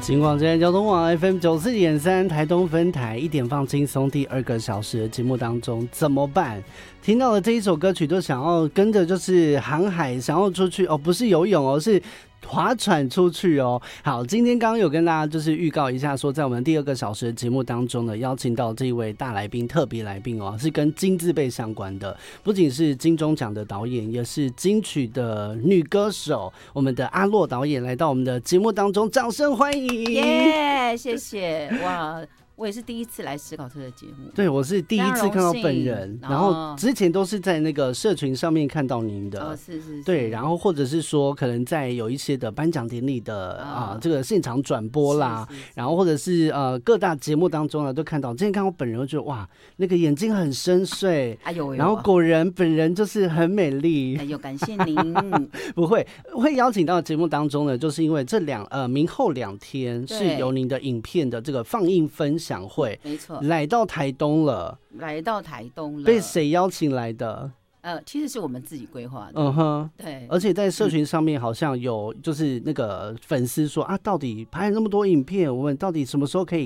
金广之声交通网 FM94.3 台东分台1点放轻松第2个小时的节目当中怎么办？听到了这一首歌曲都想要跟着就是航海，想要出去哦，不是游泳哦，是划船出去哦。好，今天刚刚有跟大家就是预告一下说，在我们第2个小时的节目当中呢，邀请到这一位大来宾，特别来宾哦，是跟金字辈相关的，不仅是金钟奖的导演，也是金曲的女歌手，我们的阿洛导演来到我们的节目当中，掌声欢迎！ 耶，谢谢哇！我也是第一次来思考特的节目， 对，我是第一次看到本人，然后之前都是在那个社群上面看到您的， 哦，是， 对，然后或者是说可能在有一些的颁奖典礼的这个现场转播啦，然后或者是各大节目当中呢都看到，之前看到本人我觉得哇，那个眼睛很深邃，哎呦，然后果然本人就是很美丽， 哎呦，感谢您。 不会邀请到节目当中呢，就是因为这明后2天是由您的影片的这个放映分享会， 没错， 来到台东了，被谁邀请来的？ 其实是我们自己规划的。 嗯哼， 对， 而且在社群上面好像有就是那个粉丝说啊，到底拍了那么多影片，我们到底什么时候可以